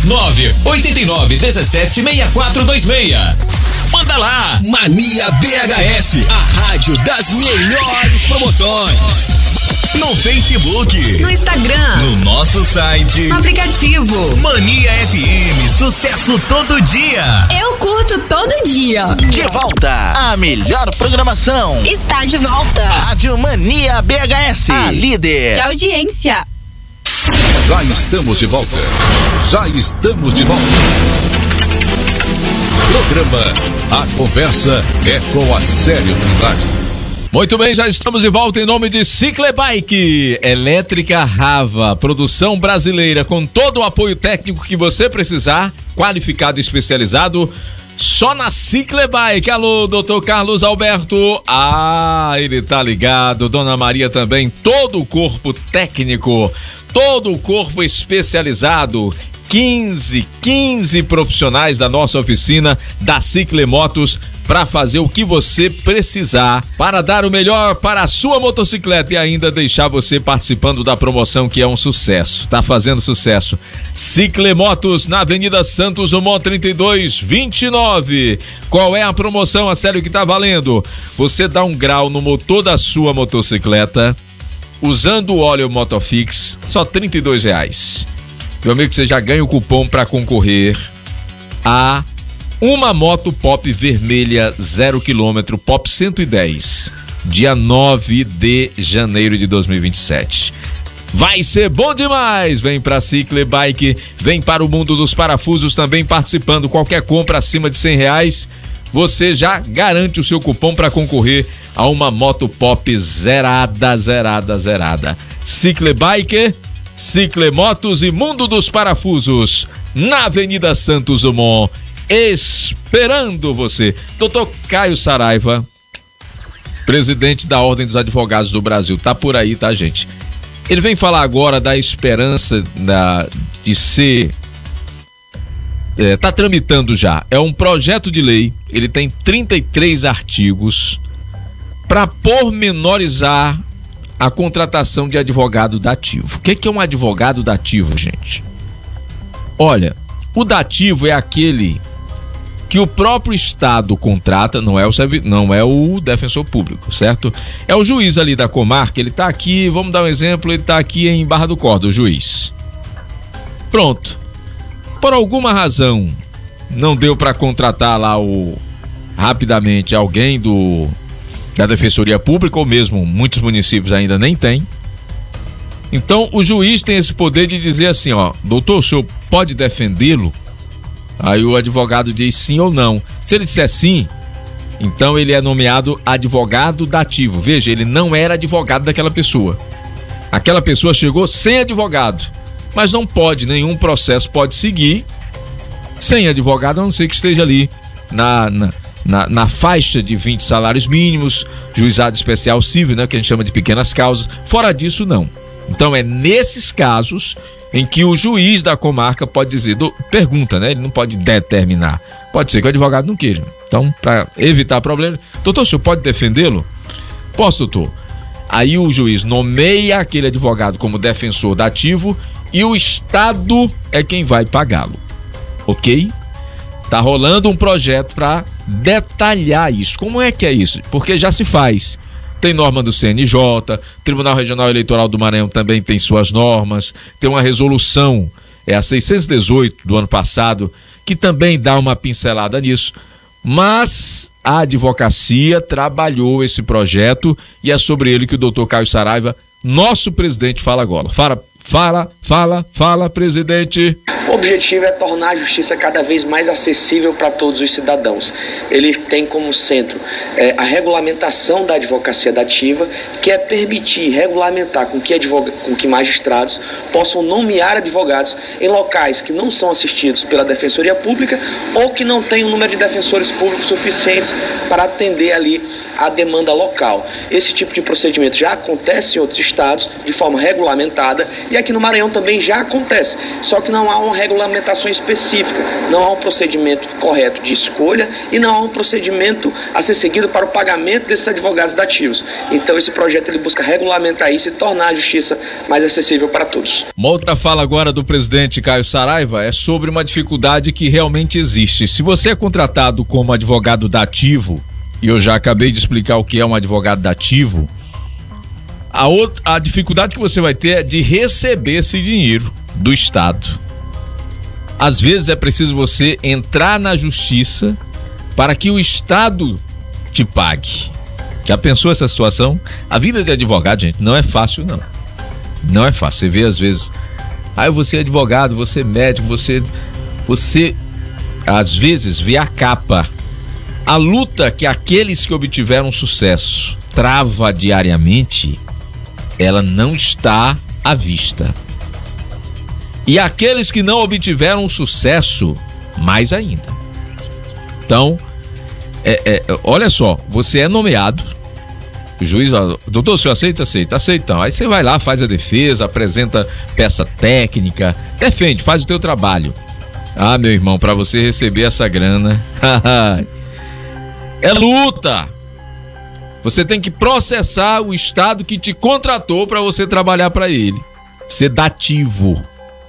989176426. Manda lá! Mania BHS, a rádio das melhores promoções. No Facebook, no Instagram, no nosso site, no aplicativo. Mania FM, sucesso todo dia. Eu curto todo dia. De volta, a melhor programação está de volta. Rádio Mania BHS, a líder de audiência. Já estamos de volta. Programa A Conversa é com a Célio Trindade. Muito bem, já estamos de volta em nome de Ciclebike, Elétrica Rava, produção brasileira com todo o apoio técnico que você precisar, qualificado e especializado, só na Ciclebike. Alô, doutor Carlos Alberto. Ele tá ligado. Dona Maria também, todo o corpo técnico, todo o corpo especializado. 15 profissionais da nossa oficina da Ciclemotos para fazer o que você precisar para dar o melhor para a sua motocicleta e ainda deixar você participando da promoção que é um sucesso, tá fazendo sucesso. Ciclemotos na Avenida Santos Dumont 3229. Qual é a promoção, a sério, que tá valendo? Você dá um grau no motor da sua motocicleta usando o óleo Motofix, só R$32. Meu amigo, você já ganha o cupom para concorrer a uma moto Pop vermelha 0 km, Pop 110, dia 9 de janeiro de 2027. Vai ser bom demais! Vem pra Ciclebike, vem para o mundo dos parafusos também participando. Qualquer compra acima de R$100, você já garante o seu cupom para concorrer a uma moto Pop zerada. Ciclebike, Ciclemotos e Mundo dos Parafusos, na Avenida Santos Dumont, esperando você. Doutor Caio Saraiva, presidente da Ordem dos Advogados do Brasil, tá por aí, tá, gente? Ele vem falar agora da esperança de ser... tá tramitando já. É um projeto de lei, ele tem 33 artigos para pormenorizar a contratação de advogado dativo. O que é um advogado dativo, gente? Olha, o dativo é aquele que o próprio Estado contrata, não é o defensor público, certo? É o juiz ali da comarca, ele tá aqui, vamos dar um exemplo, ele tá aqui em Barra do Corda, o juiz. Pronto. Por alguma razão, não deu para contratar lá rapidamente alguém da Defensoria Pública, ou mesmo muitos municípios ainda nem tem. Então o juiz tem esse poder de dizer assim, doutor, o senhor pode defendê-lo? Aí o advogado diz sim ou não. Se ele disser sim, então ele é nomeado advogado dativo. Veja, ele não era advogado daquela pessoa. Aquela pessoa chegou sem advogado, mas não pode, nenhum processo pode seguir sem advogado, a não ser que esteja ali na faixa de 20 salários mínimos, juizado especial civil, né, que a gente chama de pequenas causas. Fora disso, não. Então é nesses casos em que o juiz da comarca pode dizer, pergunta, né? Ele não pode determinar. Pode ser que o advogado não queira. Então, para evitar problema, doutor, o senhor pode defendê-lo? Posso, doutor. Aí o juiz nomeia aquele advogado como defensor dativo e o Estado é quem vai pagá-lo. Ok? Tá rolando um projeto para detalhar isso. Como é que é isso? Porque já se faz. Tem norma do CNJ, Tribunal Regional Eleitoral do Maranhão também tem suas normas, tem uma resolução, a 618 do ano passado, que também dá uma pincelada nisso. Mas a advocacia trabalhou esse projeto e é sobre ele que o doutor Caio Saraiva, nosso presidente, fala agora. Fala, presidente. O objetivo é tornar a justiça cada vez mais acessível para todos os cidadãos. Ele tem como centro a regulamentação da advocacia dativa, que é permitir regulamentar com que magistrados possam nomear advogados em locais que não são assistidos pela Defensoria Pública ou que não tem um número de defensores públicos suficientes para atender ali a demanda local. Esse tipo de procedimento já acontece em outros estados de forma regulamentada e aqui no Maranhão também já acontece, só que não há uma regulamentação específica, não há um procedimento correto de escolha e não há um procedimento a ser seguido para o pagamento desses advogados dativos. Então esse projeto ele busca regulamentar isso e tornar a justiça mais acessível para todos. Uma outra fala agora do presidente Caio Saraiva é sobre uma dificuldade que realmente existe. Se você é contratado como advogado dativo, e eu já acabei de explicar o que é um advogado dativo, a dificuldade que você vai ter é de receber esse dinheiro do Estado. Às vezes é preciso você entrar na justiça para que o Estado te pague. Já pensou essa situação? A vida de advogado, gente, não é fácil, não. Não é fácil. Você vê às vezes, eu vou ser advogado, vou ser médico, você às vezes vê a capa. A luta que aqueles que obtiveram sucesso trava diariamente, ela não está à vista. E aqueles que não obtiveram sucesso, mais ainda. Então, olha só, você é nomeado, o juiz fala, doutor, o senhor aceita? Aceita. Então. Aí você vai lá, faz a defesa, apresenta peça técnica, defende, faz o teu trabalho. Meu irmão, para você receber essa grana, é luta. Você tem que processar o Estado que te contratou para você trabalhar para ele. Ser dativo.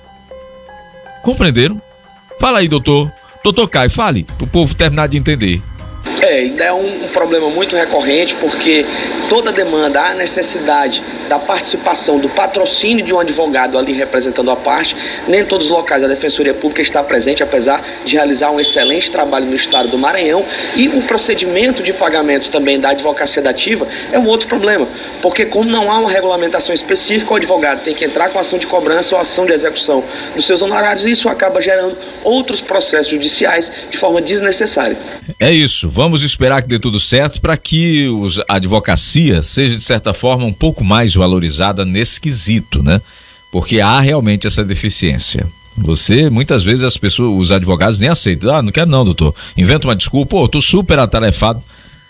Compreenderam? Fala aí, doutor. Doutor Caio, fale, para o povo terminar de entender. Ainda é um problema muito recorrente, porque toda demanda, há necessidade da participação, do patrocínio de um advogado ali representando a parte. Nem em todos os locais a Defensoria Pública está presente, apesar de realizar um excelente trabalho no estado do Maranhão. E o procedimento de pagamento também da advocacia dativa é um outro problema, porque como não há uma regulamentação específica, o advogado tem que entrar com ação de cobrança ou ação de execução dos seus honorários, e isso acaba gerando outros processos judiciais de forma desnecessária. É isso, vamos esperar que dê tudo certo para que a advocacia seja, de certa forma, um pouco mais valorizada nesse quesito, né? Porque há realmente essa deficiência. Muitas vezes as pessoas, os advogados nem aceitam. Não quero não, doutor. Inventa uma desculpa, eu tô super atarefado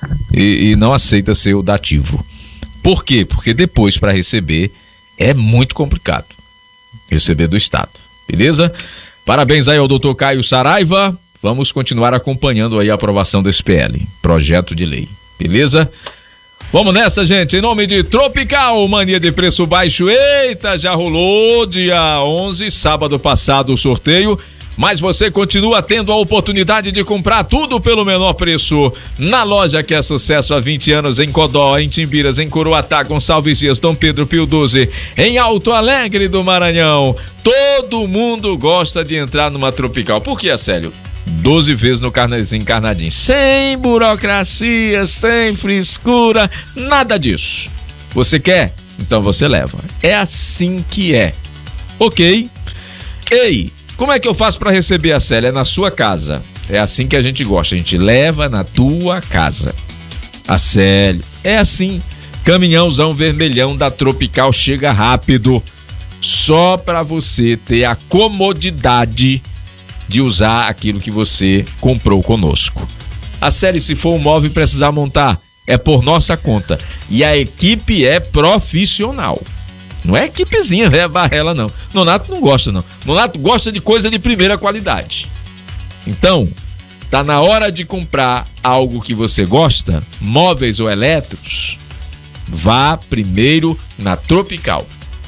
e não aceita ser o dativo. Por quê? Porque depois, para receber, é muito complicado. Receber do Estado, beleza? Parabéns aí ao doutor Caio Saraiva. Vamos continuar acompanhando aí a aprovação desse PL, projeto de lei, beleza? Vamos nessa, gente, em nome de Tropical, mania de preço baixo. Eita, já rolou dia 11, sábado passado, o sorteio, mas você continua tendo a oportunidade de comprar tudo pelo menor preço na loja que é sucesso há 20 anos em Codó, em Timbiras, em Coroatá, Gonçalves Dias, Dom Pedro Pio XII, em Alto Alegre do Maranhão. Todo mundo gosta de entrar numa Tropical. Por que, Célio? 12 vezes no carnezinho encarnadinho, sem burocracia, sem frescura, nada disso. Você quer? Então você leva. É assim que é. Ok? Ei, como é que eu faço para receber a Célia? É na sua casa. É assim que a gente gosta, a gente leva na tua casa. A Célia, é assim. Caminhãozão vermelhão da Tropical chega rápido, só para você ter a comodidade de usar aquilo que você comprou conosco. A Série, se for um móvel e precisar montar, é por nossa conta. E a equipe é profissional. Não é equipezinha, é barrela, não. Nonato não gosta, não. Nonato gosta de coisa de primeira qualidade. Então, tá na hora de comprar algo que você gosta, móveis ou elétricos, vá primeiro na Tropical.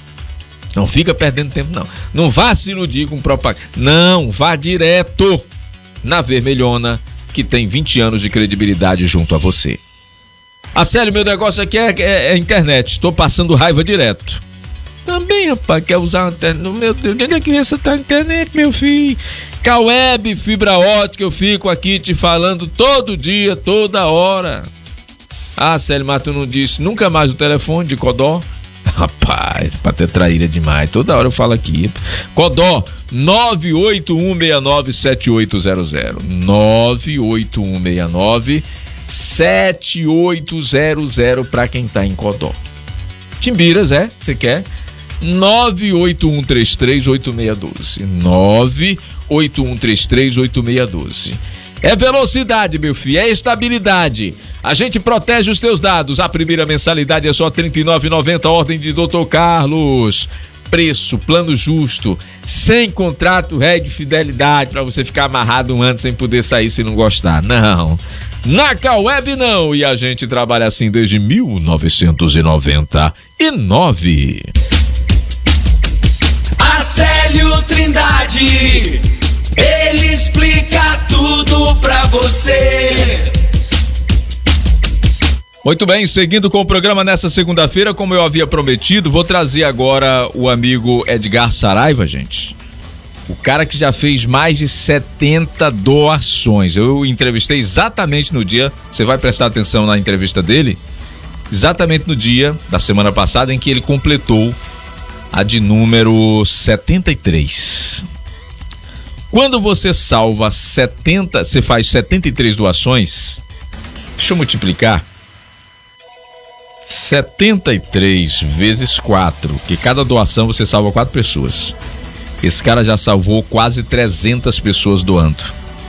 Não fica perdendo tempo, não. Não vá se iludir com propaganda. Não, vá direto na Vermelhona, que tem 20 anos de credibilidade junto a você. Célio, meu negócio aqui é internet. Estou passando raiva direto. Também, rapaz, quer usar a internet? Meu Deus, onde é que essa tá a internet, meu filho? Caweb, fibra ótica, eu fico aqui te falando todo dia, toda hora. Célio, mas tu não disse nunca mais o telefone de Codó? Rapaz, pra ter traíra demais. Toda hora eu falo aqui. Codó, 981697800. 981697800 pra quem tá em Codó. Timbiras, você quer? 981338612. 981338612. É velocidade, meu filho, é estabilidade. A gente protege os teus dados. A primeira mensalidade é só R$ 39,90, ordem de Dr. Carlos. preço, plano justo, sem contrato de fidelidade para você ficar amarrado um ano sem poder sair se não gostar. Não. Na Caweb não. E a gente trabalha assim desde 1999. Acélio Trindade, ele explica tudo pra você. Muito bem, seguindo com o programa nessa segunda-feira, como eu havia prometido, vou trazer agora o amigo Edgar Saraiva, gente. O cara que já fez mais de 70 doações. Eu entrevistei exatamente no dia, você vai prestar atenção na entrevista dele, exatamente no dia da semana passada em que ele completou a de número 73. Quando você salva 70, você faz 73 doações, deixa eu multiplicar. 73 vezes 4, que cada doação você salva 4 pessoas. Esse cara já salvou quase 300 pessoas doando.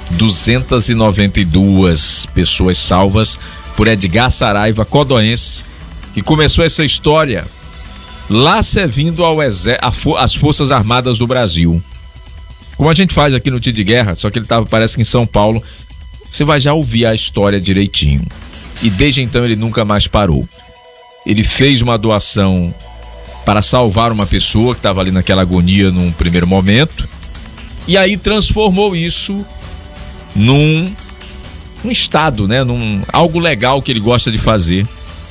292 pessoas salvas por Edgar Saraiva, codoense, que começou essa história lá servindo às Forças Armadas do Brasil. Como a gente faz aqui no Tiro de Guerra, só que ele estava, parece que em São Paulo. Você vai já ouvir a história direitinho. E desde então ele nunca mais parou. Ele fez uma doação para salvar uma pessoa que estava ali naquela agonia num primeiro momento, e aí transformou isso num estado, né? Algo legal que ele gosta de fazer.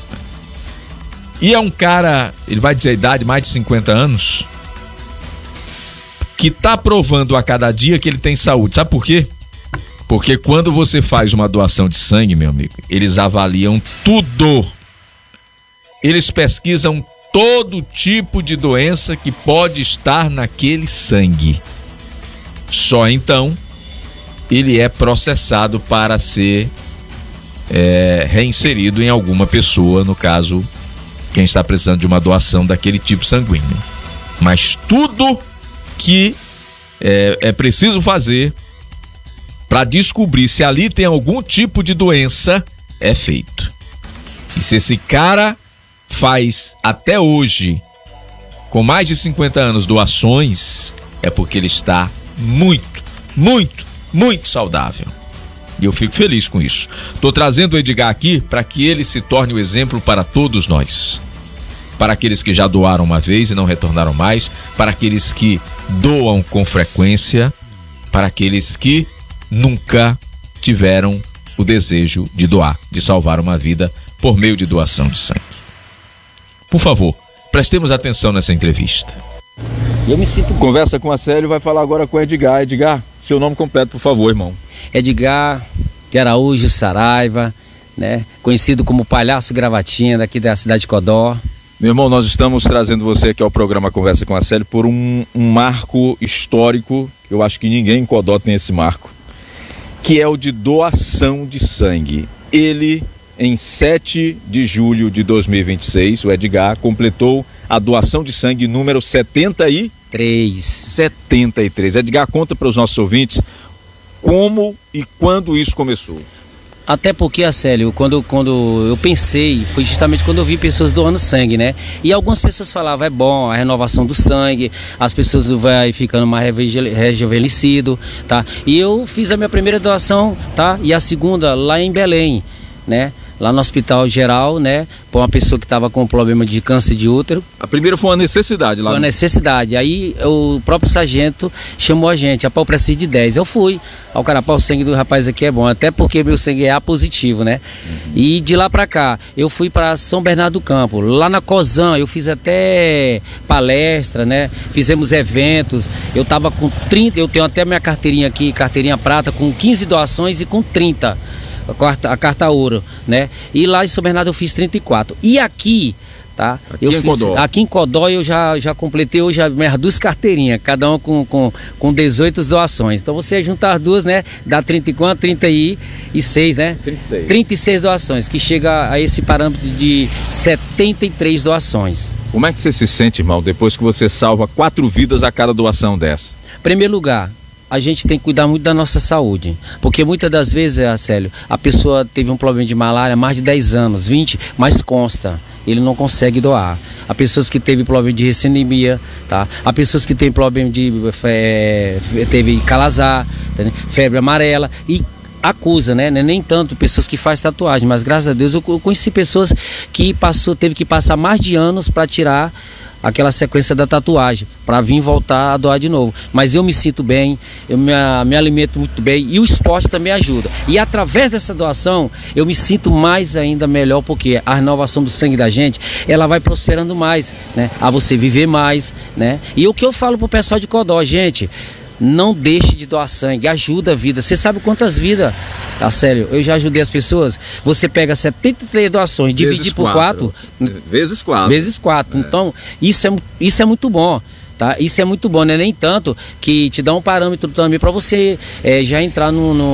E é um cara, ele vai dizer a idade, mais de 50 anos, que está provando a cada dia que ele tem saúde. Sabe por quê? Porque quando você faz uma doação de sangue, meu amigo, eles avaliam tudo. Eles pesquisam todo tipo de doença que pode estar naquele sangue. Só então ele é processado para ser reinserido em alguma pessoa, no caso, quem está precisando de uma doação daquele tipo sanguíneo. Mas tudo que é preciso fazer para descobrir se ali tem algum tipo de doença é feito. E se esse cara faz até hoje, com mais de 50 anos, doações, é porque ele está muito, muito, muito saudável. E eu fico feliz com isso. Estou trazendo o Edgar aqui para que ele se torne o exemplo para todos nós. Para aqueles que já doaram uma vez e não retornaram mais, para aqueles que doam com frequência, para aqueles que nunca tiveram o desejo de doar, de salvar uma vida por meio de doação de sangue. Por favor, prestemos atenção nessa entrevista. Eu me sinto... Conversa com a Célio, vai falar agora com o Edgar. Edgar, seu nome completo, por favor, irmão. Edgar de Araújo Saraiva, né? Conhecido como Palhaço Gravatinha, daqui da cidade de Codó. Meu irmão, nós estamos trazendo você aqui ao programa Conversa com a Célio por um marco histórico. Eu acho que ninguém em Codó tem esse marco, que é o de doação de sangue. Ele, em 7 de julho de 2026, o Edgar completou a doação de sangue número 73. Edgar, conta para os nossos ouvintes como e quando isso começou. Até porque, Acélio, quando eu pensei, foi justamente quando eu vi pessoas doando sangue, né? E algumas pessoas falavam, é bom a renovação do sangue, as pessoas vão ficando mais rejuvenescido, tá? E eu fiz a minha primeira doação, tá? E a segunda lá em Belém, né? Lá no Hospital Geral, né? Para uma pessoa que estava com problema de câncer de útero. A primeira foi uma necessidade lá. Foi uma necessidade. Aí o próprio sargento chamou a gente, eu preciso de 10. Eu fui. Ao cara, o sangue do rapaz aqui é bom, até porque meu sangue é A positivo, né? E de lá para cá, eu fui para São Bernardo do Campo. Lá na COSAN, eu fiz até palestra, né? Fizemos eventos. Eu tava com 30, eu tenho até minha carteirinha aqui, carteirinha prata, com 15 doações e com 30. A carta ouro, né? E lá em São Bernardo eu fiz 34. E aqui, tá? Aqui em Codó eu já completei hoje as minhas 2 carteirinhas, cada uma com 18 doações. Então você juntar as duas, né? Dá 30 e quanto? 36, né? 36 doações, que chega a esse parâmetro de 73 doações. Como é que você se sente, irmão, depois que você salva 4 vidas a cada doação dessa? Em primeiro lugar, a gente tem que cuidar muito da nossa saúde, porque muitas das vezes, Acélio, a pessoa teve um problema de malária há mais de 10 anos, 20, mas consta. ele não consegue doar. Há pessoas que teve problema de recenemia, tá? Há pessoas que têm problema de teve calazar, tá? Febre amarela e acusa, né? Nem tanto pessoas que fazem tatuagem, mas graças a Deus eu conheci pessoas que teve que passar mais de anos para tirar aquela sequência da tatuagem, para vir voltar a doar de novo. Mas eu me sinto bem, eu me alimento muito bem e o esporte também ajuda. E através dessa doação, eu me sinto mais ainda melhor, porque a renovação do sangue da gente, ela vai prosperando mais, né? A você viver mais, né? E o que eu falo pro pessoal de Codó, gente, não deixe de doar sangue, ajuda a vida. Você sabe quantas vidas, tá sério, eu já ajudei as pessoas. Você pega 73 doações, divide por 4. Vezes 4. Vezes 4. É. Então, isso é muito bom. Tá? Isso é muito bom, né? Nem tanto que te dá um parâmetro também para você já entrar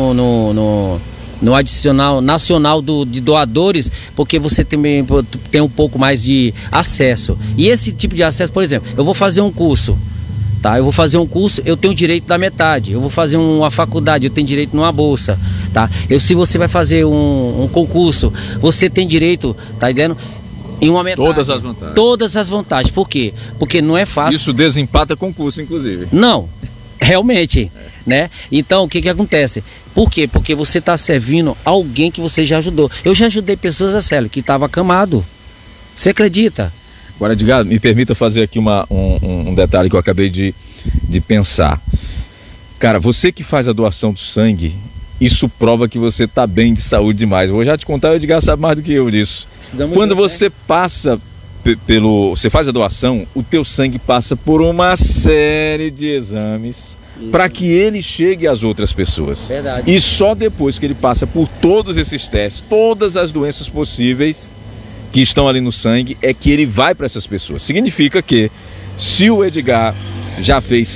no adicional nacional de doadores, porque você também tem um pouco mais de acesso. E esse tipo de acesso, por exemplo, eu vou fazer um curso. Tá, eu vou fazer um curso, eu tenho direito da metade. Eu vou fazer uma faculdade, eu tenho direito numa bolsa, tá? Se você vai fazer um concurso, você tem direito, tá entendendo? Em uma metade. Todas as vantagens. Todas as vantagens. Por quê? Porque não é fácil. Isso desempata concurso, inclusive. Não, realmente, né? Então, o que acontece? Por quê? Porque você está servindo alguém que você já ajudou. Eu já ajudei pessoas, Acélio, que estavam acamado. Você acredita? Agora, Edgar, me permita fazer aqui um detalhe que eu acabei de pensar. Cara, você que faz a doação do sangue, isso prova que você está bem de saúde demais. Vou já te contar, o Edgar sabe mais do que eu disso. Quando você passa você faz a doação, o teu sangue passa por uma série de exames para que ele chegue às outras pessoas. Verdade. E só depois que ele passa por todos esses testes, todas as doenças possíveis que estão ali no sangue, é que ele vai para essas pessoas. Significa que se o Edgar já fez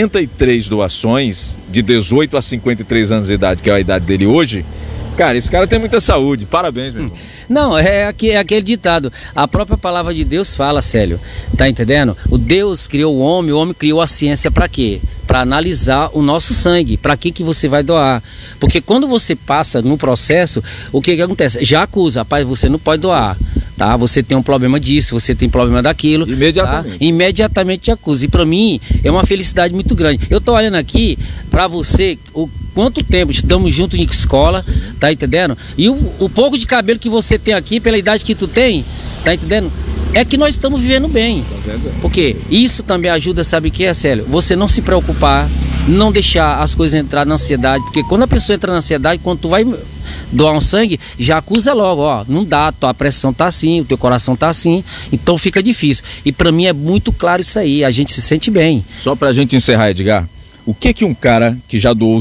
73 doações de 18 a 53 anos de idade, que é a idade dele hoje, cara, esse cara tem muita saúde. Parabéns, meu irmão. Não, é aquele ditado. A própria palavra de Deus fala, Célio. Tá entendendo? O Deus criou o homem criou a ciência para quê? Para analisar o nosso sangue. Para que você vai doar? Porque quando você passa no processo, o que acontece? Já acusa, rapaz, você não pode doar. Tá? Você tem um problema disso, você tem problema daquilo. Imediatamente. Tá? Imediatamente te acusa. E para mim é uma felicidade muito grande. Eu tô olhando aqui para você, quanto tempo estamos juntos em escola, tá entendendo? E o pouco de cabelo que você tem aqui, pela idade que tu tem, tá entendendo? É que nós estamos vivendo bem. Porque isso também ajuda, sabe o que é, Célio? Você não se preocupar, não deixar as coisas entrar na ansiedade. Porque quando a pessoa entra na ansiedade, quando tu vai doar um sangue, já acusa logo, ó, não dá, tua pressão tá assim, o teu coração tá assim, então fica difícil. E pra mim é muito claro isso aí, a gente se sente bem. Só pra gente encerrar, Edgar, o que um cara que já doou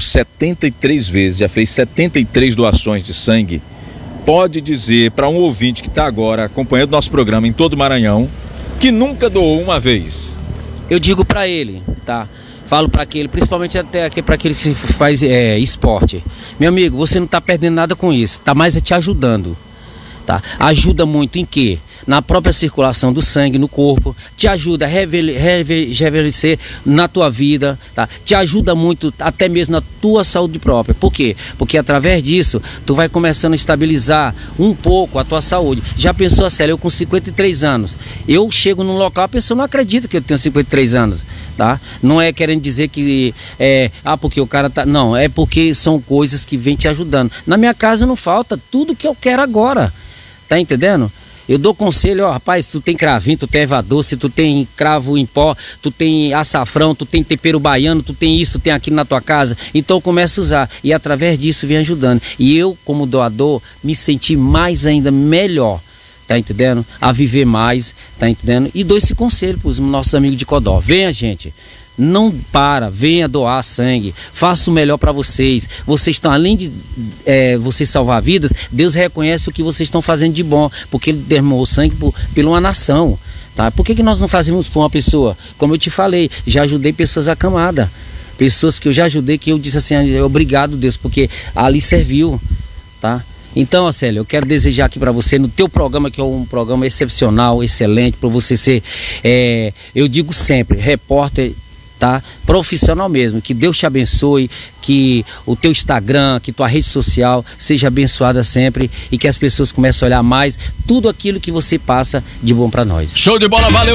73 vezes, já fez 73 doações de sangue, pode dizer para um ouvinte que está agora acompanhando nosso programa em todo o Maranhão, que nunca doou uma vez? Eu digo para ele, tá? Falo para aquele, principalmente até para aquele que faz esporte. Meu amigo, você não está perdendo nada com isso, tá mais te ajudando, tá? Ajuda muito em quê? Na própria circulação do sangue no corpo, te ajuda a rejuvenescer na tua vida, tá? Te ajuda muito até mesmo na tua saúde própria. Por quê? Porque através disso, tu vai começando a estabilizar um pouco a tua saúde. Já pensou, Célio, eu com 53 anos, eu chego num local, a pessoa não acredita que eu tenho 53 anos, tá? Não é querendo dizer que porque o cara tá... Não, é porque são coisas que vêm te ajudando. Na minha casa não falta tudo que eu quero agora, tá entendendo? Eu dou conselho, ó, rapaz, tu tem cravinho, tu tem erva doce, tu tem cravo em pó, tu tem açafrão, tu tem tempero baiano, tu tem isso, tu tem aquilo na tua casa. Então eu começo a usar e através disso vem ajudando. E eu, como doador, me senti mais ainda melhor, tá entendendo? A viver mais, tá entendendo? E dou esse conselho pros nossos amigos de Codó. Venha, gente. Não para, venha doar sangue, faça o melhor para vocês. Vocês estão, além de vocês salvar vidas, Deus reconhece o que vocês estão fazendo de bom, porque Ele derramou sangue por uma nação, tá? Por que nós não fazemos por uma pessoa? Como eu te falei, já ajudei pessoas acamadas, pessoas que eu já ajudei, que eu disse assim, obrigado Deus, porque ali serviu, tá? Então, Célio, eu quero desejar aqui para você, no teu programa, que é um programa excepcional, excelente, para você ser, eu digo sempre, repórter tá? Profissional mesmo. Que Deus te abençoe, que o teu Instagram, que tua rede social seja abençoada sempre e que as pessoas comecem a olhar mais tudo aquilo que você passa de bom para nós. Show de bola, valeu!